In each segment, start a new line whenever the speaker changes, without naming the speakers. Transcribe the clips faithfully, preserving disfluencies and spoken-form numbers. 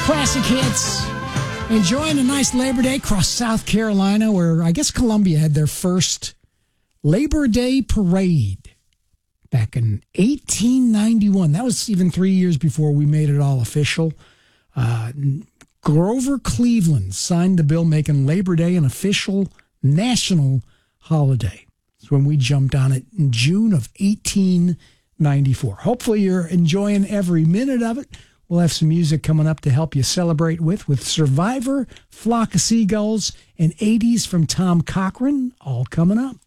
Classic hits. Enjoying a nice Labor Day across South Carolina, where I guess Columbia had their first Labor Day parade back in eighteen ninety-one. That was even three years before we made it all official. Uh, Grover Cleveland signed the bill making Labor Day an official national holiday. That's when we jumped on it in June of eighteen ninety-four. Hopefully you're enjoying every minute of it. We'll have some music coming up to help you celebrate with, with Survivor, Flock of Seagulls, and eighties from Tom Cochrane, all coming up.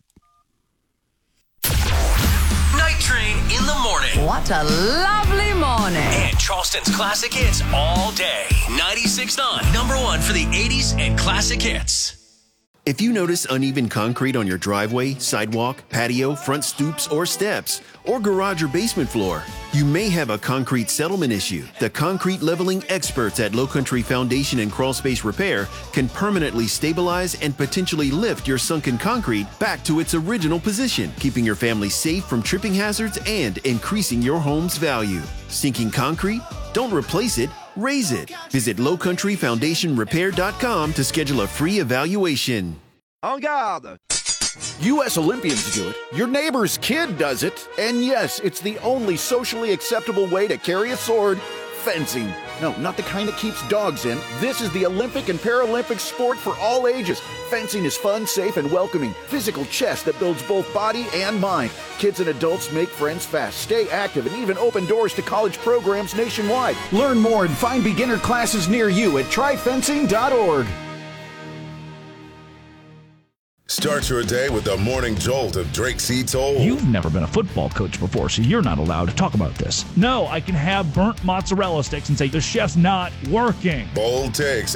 Night Train in the morning.
What a lovely morning.
And Charleston's classic hits all day. ninety-six point nine, number one for the eighties and classic hits.
If you notice uneven concrete on your driveway, sidewalk, patio, front stoops, or steps, or garage or basement floor, you may have a concrete settlement issue. The concrete leveling experts at Low Country Foundation and Crawl Space Repair can permanently stabilize and potentially lift your sunken concrete back to its original position, keeping your family safe from tripping hazards and increasing your home's value. Sinking concrete? Don't replace it. Raise it. Visit low country foundation repair dot com to schedule a free evaluation.
En garde! U S Olympians do it, your neighbor's kid does it, and yes, it's the only socially acceptable way to carry a sword, fencing. No, not the kind that keeps dogs in. This is the Olympic and Paralympic sport for all ages. Fencing is fun, safe, and welcoming. Physical chess that builds both body and mind. Kids and adults make friends fast, stay active, and even open doors to college programs nationwide. Learn more and find beginner classes near you at try fencing dot org.
Start your day with the morning jolt of Drake C. Toll.
You've never been a football coach before, so you're not allowed to talk about this. No, I can have burnt mozzarella sticks and say the chef's not working.
Bold takes